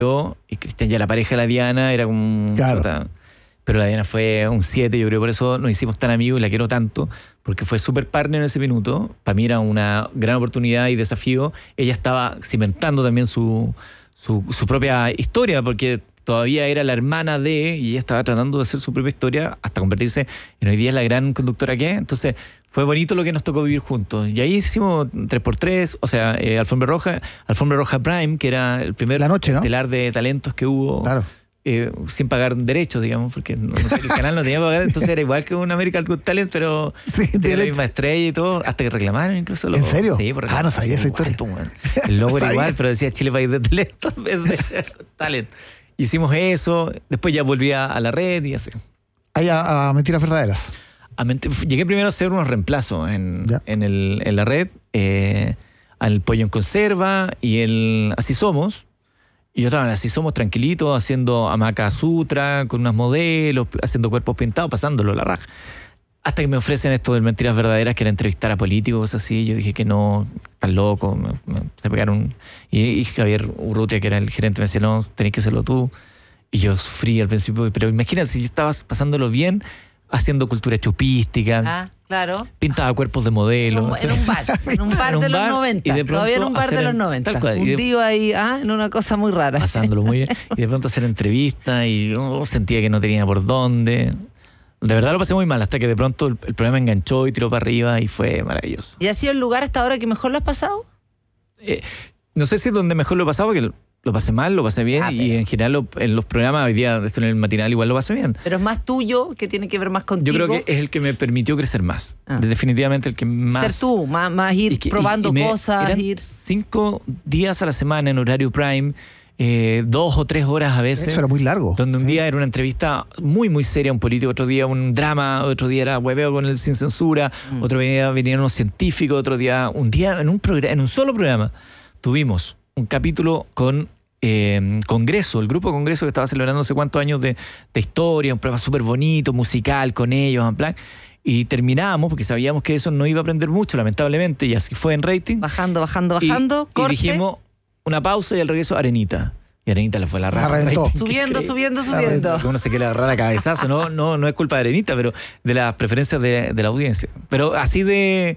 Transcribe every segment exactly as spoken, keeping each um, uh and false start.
y Cristian ya la pareja de la Diana era como... Claro. Chota, pero la Diana fue un siete, yo creo, por eso nos hicimos tan amigos y la quiero tanto, porque fue súper partner en ese minuto. Para mí era una gran oportunidad y desafío. Ella estaba cimentando también su, su, su propia historia, porque todavía era la hermana de, y ella estaba tratando de hacer su propia historia hasta convertirse en hoy día la gran conductora que es. Entonces fue bonito lo que nos tocó vivir juntos. Y ahí hicimos tres por tres, o sea, eh, Alfombra Roja, Alfombra Roja Prime, que era el primer La noche, ¿no? telar de talentos que hubo. Claro. Eh, sin pagar derechos, digamos, porque no, el canal no tenía que pagar, entonces era igual que un American Got Talent, pero Sí, tenía la derecho. misma estrella y todo, hasta que reclamaron incluso. Los, ¿En serio? Sí, por Ah, no sabía esa historia. Igual, pues, bueno. El logo era Sabía. igual, pero decía Chile País de Talento en vez de Talent. Hicimos eso, después ya volví a, a la red y así. Ahí a, a Mentiras Verdaderas. A ment- Llegué primero a hacer unos reemplazos en, Ya. en, el, en la red, eh, al Pollo en Conserva y el Así Somos. Y yo estaba en Así Somos tranquilito, haciendo hamaca sutra, con unos modelos, haciendo cuerpos pintados, pasándolo la raja. Hasta que me ofrecen esto de Mentiras Verdaderas, que era entrevistar a políticos, cosas así. Yo dije que no, están loco. Me, me- se pegaron. Y, y Javier Urrutia, que era el gerente, me decía, no, tenés que hacerlo tú. Y yo sufrí al principio. Pero imagínate, si yo estaba pasándolo bien, haciendo cultura chupística, Ah, claro. pintaba cuerpos de En modelos. un, en un bar, en un bar En un de los bar, noventa. y de pronto Todavía en un bar hacer de los en- noventa. tal cual, y Un de- tío ahí, ah, en una cosa muy rara. Pasándolo muy bien. Y de pronto hacer entrevistas y oh, sentía que no tenía por dónde. De verdad lo pasé muy mal, hasta que de pronto el, el programa enganchó y tiró para arriba y fue maravilloso. ¿Y ha sido el lugar hasta ahora que mejor lo has pasado? Eh, no sé si es donde mejor lo he pasado, porque lo, lo pasé mal, lo pasé bien, Ah, y pero- en general lo- en los programas, hoy día, esto en el matinal, igual lo pasé bien. Pero es más tuyo, que tiene que ver más Yo contigo. creo que es el que me permitió crecer más. Ah. Definitivamente el que más... Ser tú, más, más ir Y que- y- probando y me- cosas, eran ir... cinco días a la semana en horario prime, eh, dos o tres horas a veces. Eso era muy largo. Donde un Sí. día era una entrevista muy, muy seria a un político, otro día un drama, otro día era hueveo con el sin censura, Mm. otro día venían unos científicos, otro día, un día en un, programa, en un solo programa, tuvimos un capítulo con eh, Congreso, el grupo Congreso que estaba celebrando no sé cuántos años de, de historia, un programa súper bonito, musical con ellos, en plan. Y terminábamos, porque sabíamos que eso no iba a aprender mucho, lamentablemente, y así fue en rating. Bajando, bajando, Y- bajando, y, corte, dijimos una pausa y al regreso Arenita. Y Arenita le fue la La raja. reventó. Rating, subiendo, qué subiendo, La subiendo. que uno se quiere agarrar a cabezazo, no, no, no es culpa de Arenita, pero de las preferencias de, de la audiencia. Pero así de,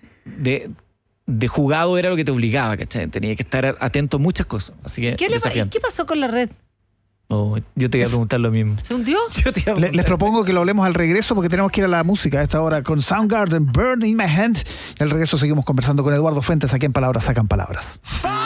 de, de jugado era lo que te obligaba, ¿cachai? Tenía que estar atento a muchas cosas. Así que ¿Qué, le pa- desafiante. ¿Qué pasó con la red? Oh, yo te iba a preguntar lo mismo. ¿Se hundió? Yo te iba a Le- les preguntar. propongo que lo hablemos al regreso porque tenemos que ir a la música a esta hora con Soundgarden, Burn in My Hand. Y al regreso seguimos conversando con Eduardo Fuentes aquí en Palabras Sacan Palabras.